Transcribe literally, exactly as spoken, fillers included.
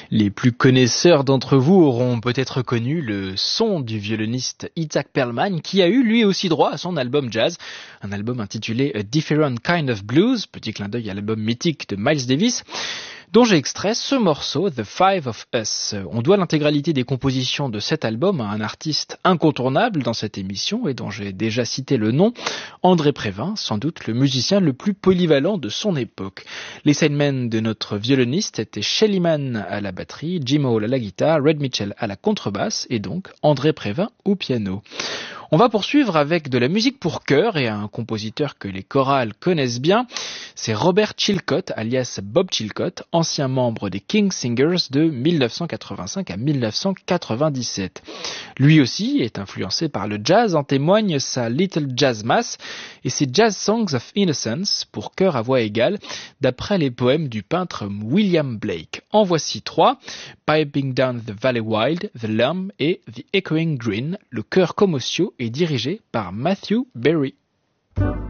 Les plus connaisseurs d'entre vous auront peut-être connu le son du violoniste Itzhak Perlman qui a eu lui aussi droit à son album jazz, un album intitulé A Different Kind of Blues, petit clin d'œil à l'album mythique de Miles Davis, dont j'ai extrait ce morceau, The Five of Us. On doit l'intégralité des compositions de cet album à un artiste incontournable dans cette émission et dont j'ai déjà cité le nom, André Prévin, sans doute le musicien le plus polyvalent de son époque. Les sidemen de notre violoniste étaient Shelly Manne à la batterie, Jim Hall à la guitare, Red Mitchell à la contrebasse et donc André Prévin au piano. On va poursuivre avec de la musique pour chœur et un compositeur que les chorales connaissent bien, c'est Robert Chilcott, alias Bob Chilcott, ancien membre des King Singers de dix-neuf cent quatre-vingt-cinq à dix-neuf cent quatre-vingt-dix-sept. Lui aussi est influencé par le jazz, en témoigne sa Little Jazz Mass et ses Jazz Songs of Innocence pour chœur à voix égale, d'après les poèmes du peintre William Blake. En voici trois, Piping Down the Valley Wild, The Lamb et The Echoing Green, le chœur Commotion est dirigé par Matthew Berry.